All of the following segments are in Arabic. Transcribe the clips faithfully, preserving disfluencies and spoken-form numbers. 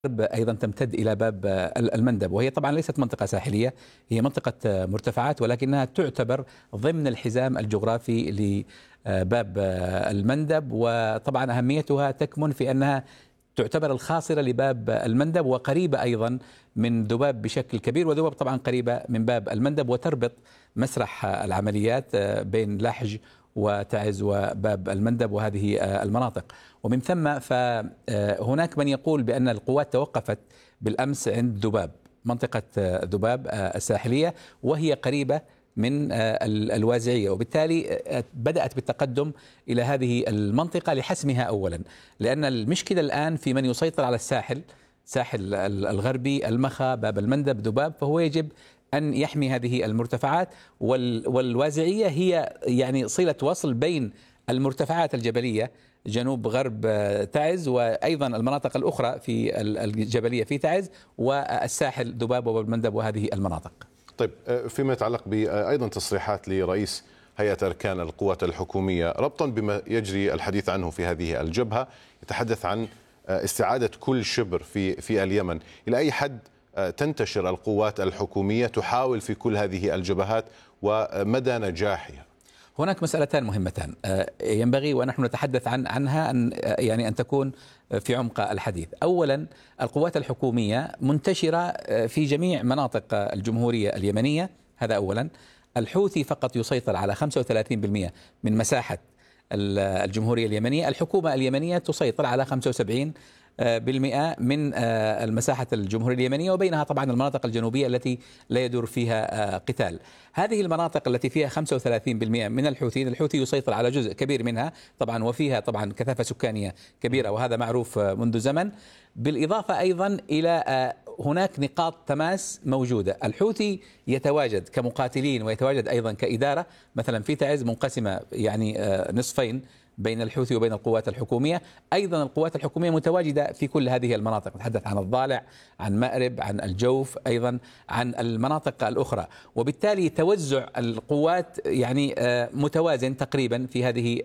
أيضا تمتد إلى باب المندب، وهي طبعا ليست منطقة ساحلية، هي منطقة مرتفعات، ولكنها تعتبر ضمن الحزام الجغرافي لباب المندب. وطبعا أهميتها تكمن في أنها تعتبر الخاصرة لباب المندب، وقريبة أيضا من ذباب بشكل كبير، وذباب طبعا قريبة من باب المندب، وتربط مسرح العمليات بين لحج وتعز وباب المندب وهذه المناطق. ومن ثم فهناك من يقول بأن القوات توقفت بالأمس عند ذباب، منطقة ذباب الساحلية، وهي قريبة من الوازعية، وبالتالي بدأت بالتقدم إلى هذه المنطقة لحسمها أولا، لأن المشكلة الآن في من يسيطر على الساحل، ساحل الغربي، المخا، باب المندب، ذباب، فهو يجب أن يحمي هذه المرتفعات. والوازعية هي يعني صلة وصل بين المرتفعات الجبلية جنوب غرب تعز، وأيضا المناطق الأخرى في الجبلية في تعز، والساحل ذباب وباب المندب وهذه المناطق. طيب، فيما يتعلق بأيضا تصريحات لرئيس هيئة أركان القوات الحكومية ربطا بما يجري الحديث عنه في هذه الجبهة، يتحدث عن استعادة كل شبر في في اليمن. إلى أي حد تنتشر القوات الحكومية تحاول في كل هذه الجبهات، ومدى نجاحها؟ هناك مسألتان مهمتان ينبغي ونحن نتحدث عن عنها أن يعني أن تكون في عمق الحديث. أولا، القوات الحكومية منتشرة في جميع مناطق الجمهورية اليمنية، هذا أولا. الحوثي فقط يسيطر على خمسة وثلاثين بالمئة من مساحة الجمهورية اليمنية، الحكومة اليمنية تسيطر على خمسة وسبعين بالمئة من المساحة الجمهورية اليمنية، وبينها طبعا المناطق الجنوبية التي لا يدور فيها قتال. هذه المناطق التي فيها خمسة وثلاثين بالمئة من الحوثيين، الحوثي يسيطر على جزء كبير منها طبعا، وفيها طبعا كثافة سكانية كبيرة، وهذا معروف منذ زمن. بالإضافة أيضا إلى هناك نقاط تماس موجودة، الحوثي يتواجد كمقاتلين ويتواجد أيضا كإدارة، مثلا في تعز منقسمة يعني نصفين بين الحوثي وبين القوات الحكومية. أيضا القوات الحكومية متواجدة في كل هذه المناطق، نتحدث عن الضالع، عن مأرب، عن الجوف، أيضا عن المناطق الأخرى، وبالتالي توزع القوات يعني متوازن تقريبا في هذه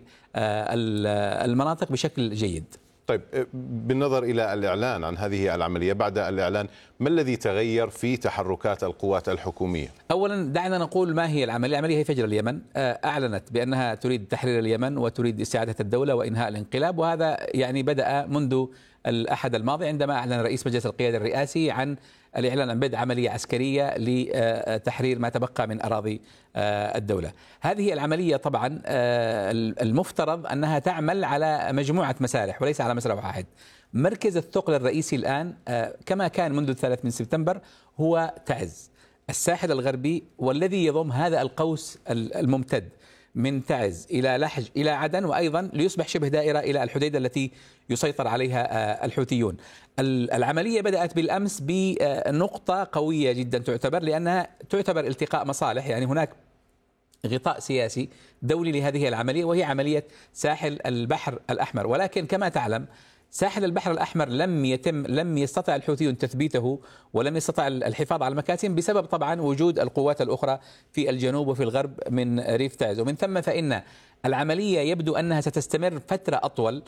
المناطق بشكل جيد. طيب، بالنظر إلى الإعلان عن هذه العملية، بعد الإعلان ما الذي تغير في تحركات القوات الحكومية؟ أولا دعنا نقول ما هي العملية. العملية هي فجر اليمن، أعلنت بأنها تريد تحرير اليمن وتريد استعادة الدولة وإنهاء الانقلاب، وهذا يعني بدأ منذ الأحد الماضي عندما أعلن رئيس مجلس القيادة الرئاسي عن الإعلان عن بدء عملية عسكرية لتحرير ما تبقى من أراضي الدولة. هذه العملية طبعا المفترض أنها تعمل على مجموعة مسارح وليس على مسرح واحد. مركز الثقل الرئيسي الآن كما كان منذ الثالث من سبتمبر هو تعز، الساحل الغربي، والذي يضم هذا القوس الممتد من تعز إلى لحج إلى عدن، وأيضا ليصبح شبه دائرة إلى الحديدة التي يسيطر عليها الحوثيون. العملية بدأت بالأمس بنقطة قوية جدا تعتبر، لأنها تعتبر التقاء مصالح، يعني هناك غطاء سياسي دولي لهذه العملية، وهي عملية ساحل البحر الأحمر. ولكن كما تعلم ساحل البحر الأحمر لم يتم لم يستطع الحوثيون تثبيته، ولم يستطع الحفاظ على المكاسب بسبب طبعا وجود القوات الأخرى في الجنوب وفي الغرب من ريف تعز. ومن ثم فإن العملية يبدو أنها ستستمر فترة أطول،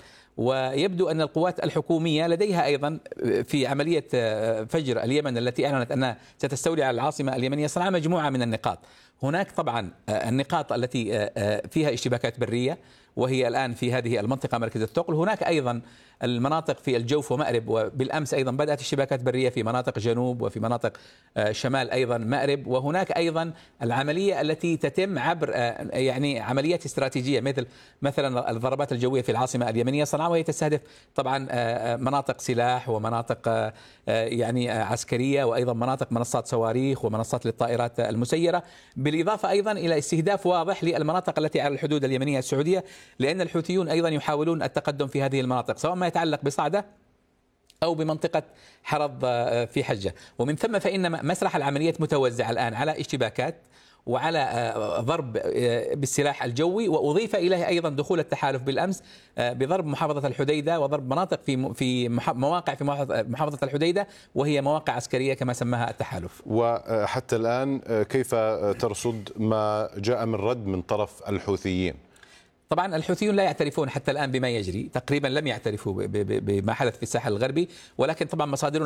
ويبدو أن القوات الحكومية لديها أيضا في عملية فجر اليمن التي أعلنت أنها ستستولي على العاصمة اليمنية صنعاء مجموعة من النقاط. هناك طبعا النقاط التي فيها اشتباكات برية، وهي الآن في هذه المنطقة مركز الثقل. هناك أيضا المناطق في الجوف ومأرب، وبالأمس أيضا بدأت اشتباكات برية في مناطق جنوب وفي مناطق شمال أيضا مأرب. وهناك أيضا العملية التي تتم عبر يعني عمليات استراتيجية، مثل مثلا الضربات الجوية في العاصمة اليمنية صنعاء، وهي تستهدف طبعا مناطق سلاح ومناطق يعني عسكرية، وأيضا مناطق منصات صواريخ ومنصات للطائرات المسيرة، بالإضافة أيضا إلى استهداف واضح للمناطق التي على الحدود اليمنية السعودية، لأن الحوثيون أيضا يحاولون التقدم في هذه المناطق، سواء ما يتعلق بصعدة أو بمنطقة حرض في حجة. ومن ثم فإن مسرح العمليات متوزع الآن على اشتباكات وعلى ضرب بالسلاح الجوي، وأضيف إليه أيضا دخول التحالف بالأمس بضرب محافظة الحديدة وضرب مناطق في في مواقع في محافظة الحديدة، وهي مواقع عسكرية كما سماها التحالف. وحتى الآن كيف ترصد ما جاء من رد من طرف الحوثيين؟ طبعا الحوثيون لا يعترفون حتى الآن بما يجري، تقريبا لم يعترفوا بما حدث في الساحل الغربي، ولكن طبعا مصادرنا